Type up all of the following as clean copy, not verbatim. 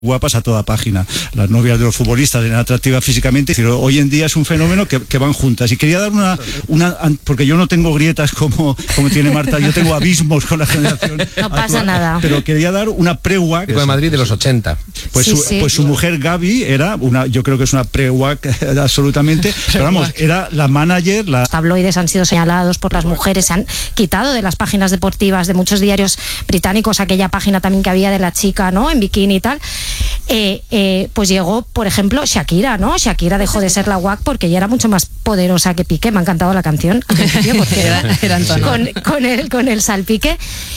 guapas a toda página. Las novias de los futbolistas eran atractivas físicamente, pero hoy en día es un fenómeno que van juntas. Y quería dar una porque yo no tengo grietas como tiene Marta, yo tengo abismos con la generación. No pasa actual, nada. Pero quería dar una pre-WAC. De Madrid de los 80. Pues, Sí. pues su mujer Gaby era yo creo que es una pre-WAC absolutamente, pero vamos, era la manager, Los tabloides han sido señalados por las mujeres, se han quitado de las páginas deportivas de muchos diarios británicos aquella página también que había de la chica, ¿no?, en bikini y tal. Pues llegó, por ejemplo, Shakira, ¿no? Shakira dejó de ser la WAC porque ella era mucho más poderosa que Piqué. Me ha encantado la canción al principio porque era Antonella. con el salpique.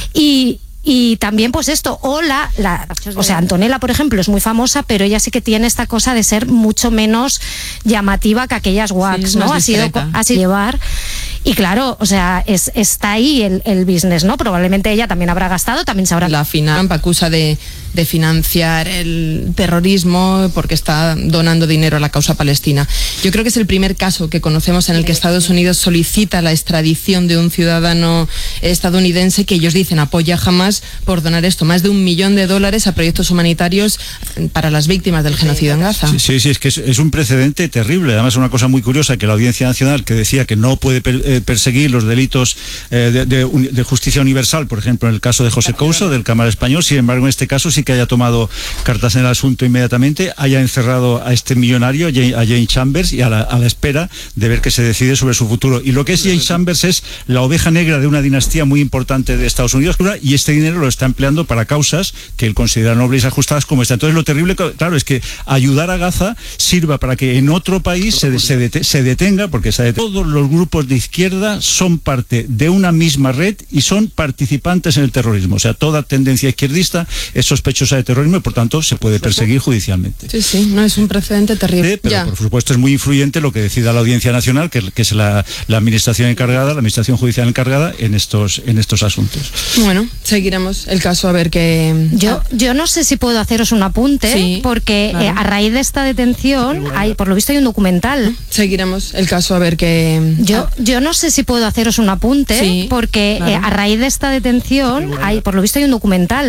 Y también pues esto, o sea, Antonella, por ejemplo, es muy famosa, pero ella sí que tiene esta cosa de ser mucho menos llamativa que aquellas WACs, sí, ¿no? ha sido llevar. Y claro, o sea, está ahí el business, ¿no? Probablemente ella también habrá gastado, también se habrá... La FINAMP acusa de financiar el terrorismo porque está donando dinero a la causa palestina. Yo creo que es el primer caso que conocemos en el que Estados Unidos solicita la extradición de un ciudadano estadounidense que ellos dicen apoya a Hamás por donar esto, más de $1 millón a proyectos humanitarios para las víctimas del genocidio en Gaza. Sí, es que es un precedente terrible. Además, una cosa muy curiosa, que la Audiencia Nacional, que decía que no puede perseguir los delitos de justicia universal, por ejemplo, en el caso de José Couso, del Cámara Español, sin embargo, en este caso sí que haya tomado cartas en el asunto inmediatamente, haya encerrado a este millonario, a James Chambers, y a la espera de ver qué se decide sobre su futuro. Y lo que es James Chambers es la oveja negra de una dinastía muy importante de Estados Unidos, y este dinero lo está empleando para causas que él considera nobles y ajustadas como esta. Entonces, lo terrible, claro, es que ayudar a Gaza sirva para que en otro país se detenga, porque todos los grupos de izquierda son parte de una misma red y son participantes en el terrorismo. O sea, toda tendencia izquierdista es sospechosa de terrorismo y por tanto se puede perseguir judicialmente. Sí, no, es un precedente terrible. Pero por supuesto es muy influyente lo que decida la Audiencia Nacional, que es la administración encargada, la administración judicial encargada en estos asuntos. Bueno, seguiremos el caso a ver qué... Yo no sé si puedo haceros un apunte, Sí, porque claro. a raíz de esta detención, por lo visto hay un documental. Seguiremos el caso a ver qué... Yo no sé si puedo haceros un apunte, Sí, porque claro. a raíz de esta detención, por lo visto hay un documental.